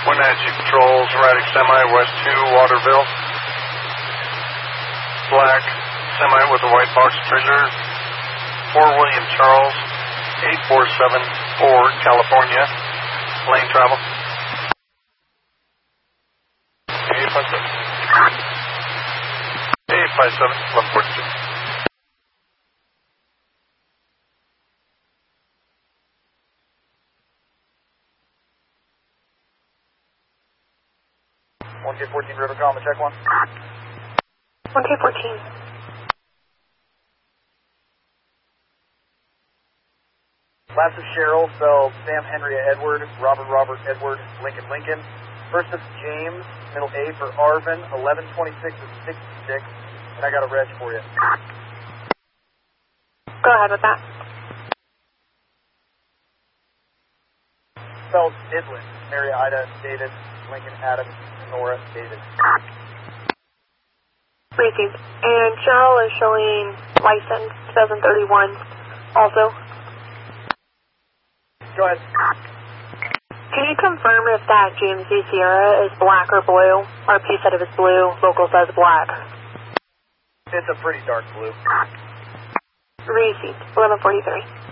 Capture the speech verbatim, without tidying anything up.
Wenatchee Patrols, erratic semi, west two, Waterville. Black semi with a white box trailer, four William Charles, eight four seven four, California. Lane travel. eight five seven. eight five seven, eleven forty-two. one K fourteen River Common, check one. one K fourteen. Last of Cheryl, spelled Sam Henry Edward, Robert Robert Edward, Lincoln Lincoln. First of James, middle A for Arvin, eleven twenty-six of sixty-six, and I got a reg for you. Go ahead with that. Spelled Idlin, Mary Ida, David, Lincoln Adam, Nora, David. Received. And Cheryl is showing license twenty thirty-one also. Go ahead. Can you confirm if that G M C Sierra is black or blue? R P said it was blue, local says black. It's a pretty dark blue. Received. eleven forty-three.